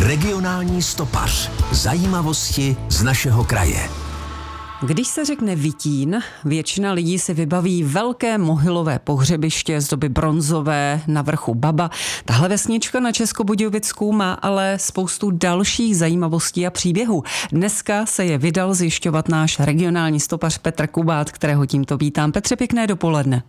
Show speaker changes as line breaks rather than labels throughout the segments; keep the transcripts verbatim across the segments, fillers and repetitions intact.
Regionální stopař. Zajímavosti z našeho kraje.
Když se řekne Vytín, většina lidí si vybaví velké mohylové pohřebiště z doby bronzové na vrchu Baba. Tahle vesnička na Českobudějovicku má ale spoustu dalších zajímavostí a příběhů. Dneska se je vydal zjišťovat náš regionální stopař Petr Kubát, kterého tímto vítám. Petře, pěkné dopoledne.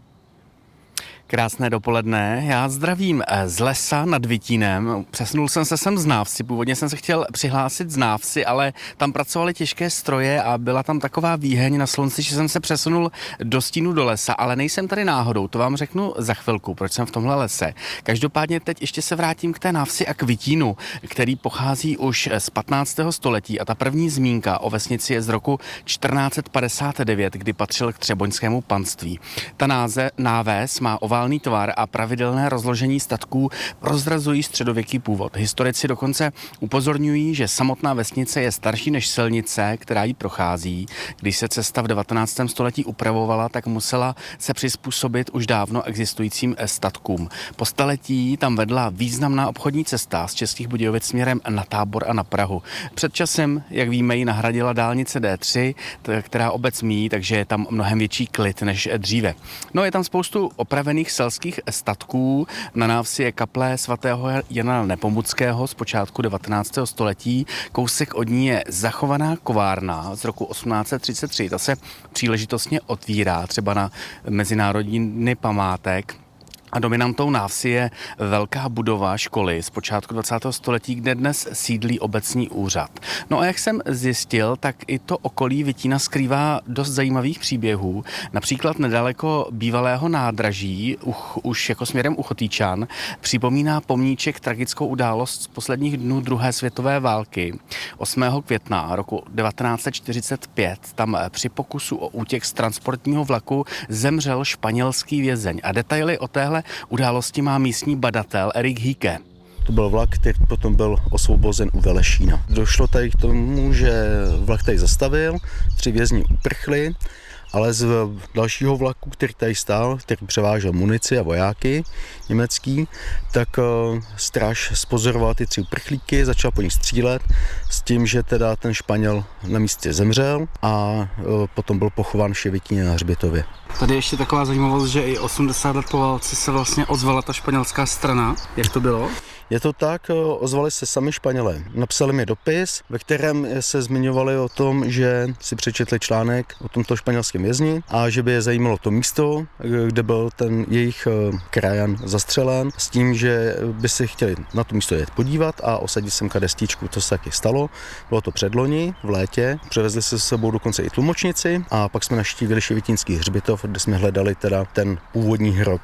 Krásné dopoledne. Já zdravím z lesa nad Vytínem. Přesunul jsem se sem z Návsi. Původně jsem se chtěl přihlásit z Návsi, ale tam pracovaly těžké stroje a byla tam taková výheň na slunci, že jsem se přesunul do stínu do lesa, ale nejsem tady náhodou. To vám řeknu za chvilku, proč jsem v tomhle lese. Každopádně teď ještě se vrátím k té Návsi a k Vytínu, který pochází už z patnáctého století a ta první zmínka o vesnici je z roku čtrnáct set padesát devět, kdy patřil k Třeboňskému panství. Ta náze, náves má oválný tvar a pravidelné rozložení statků prozrazují středověký původ. Historici dokonce upozorňují, že samotná vesnice je starší než silnice, která jí prochází. Když se cesta v devatenáctém století upravovala, tak musela se přizpůsobit už dávno existujícím statkům. Po staletí tam vedla významná obchodní cesta z Českých Budějovic směrem na Tábor a na Prahu. Před časem, jak víme, ji nahradila dálnice D tři, která obec míjí, takže je tam mnohem větší klid než dříve. No, je tam spoustu opravených selských statků. Na návsi je kaple svatého Jana Nepomuckého z počátku devatenáctého století. Kousek od ní je zachovaná kovárna z roku osmnáct set třicet tři. Ta se příležitostně otvírá třeba na Mezinárodní dny památek. A dominantou návsi je velká budova školy z počátku dvacátého století, kde dnes sídlí obecní úřad. No a jak jsem zjistil, tak i to okolí Vytína skrývá dost zajímavých příběhů. Například nedaleko bývalého nádraží, už, už jako směrem u Chotýčan, připomíná pomníček tragickou událost z posledních dnů druhé světové války. osmého května roku devatenáct set čtyřicet pět tam při pokusu o útěk z transportního vlaku zemřel španělský vězeň. A detaily o téhle události má místní badatel Erik Híke.
To byl vlak, který potom byl osvobozen u Velešína. Došlo tady k tomu, že vlak tady zastavil, tři vězni uprchli, ale z dalšího vlaku, který tady stál, který převážel munici a vojáky německý, tak stráž spozoroval ty tři uprchlíky, začal po nich střílet s tím, že teda ten Španěl na místě zemřel a potom byl pochován v Ševětíně na hřbitově.
Tady ještě taková zajímavost, že i osmdesát let po válce se vlastně ozvala ta španělská strana. Jak to bylo?
Je to tak, ozvali se sami Španělé. Napsali mi dopis, ve kterém se zmiňovali o tom, že si přečetli článek o tomto španělském vězni a že by je zajímalo to místo, kde byl ten jejich krajan zastřelen, s tím, že by se chtěli na to místo jet podívat a osadit sem destičku. To se taky stalo. Bylo to předloni v létě, převezli se s sebou dokonce i tlumočnici a pak jsme navštívili Ševětínský hřbitov, kde jsme hledali teda ten původní hrob.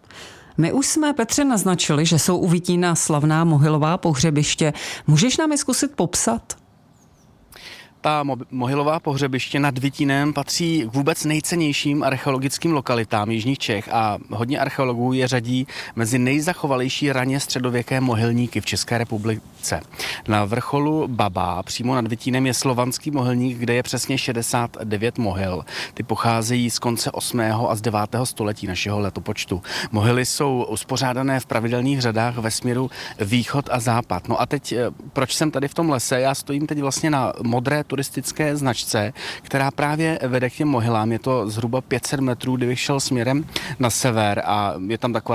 My už jsme, Petře, naznačili, že jsou u Vytína slavná mohylová pohřebiště. Můžeš nám je zkusit popsat?
Ta mohylová pohřebiště nad Vytínem patří k vůbec nejcennějším archeologickým lokalitám jižních Čech a hodně archeologů je řadí mezi nejzachovalejší raně středověké mohylníky v České republice. Na vrcholu Baba, přímo nad Vytínem, je slovanský mohylník, kde je přesně šedesát devět mohyl. Ty pocházejí z konce osmého a z devátého století našeho letopočtu. Mohyly jsou uspořádané v pravidelných řadách ve směru východ a západ. No a teď, proč jsem tady v tom lese? Já stojím teď vlastně na modré turistické značce, která právě vede k těm mohylám. Je to zhruba pět set metrů, kdybych šel směrem na sever a je tam taková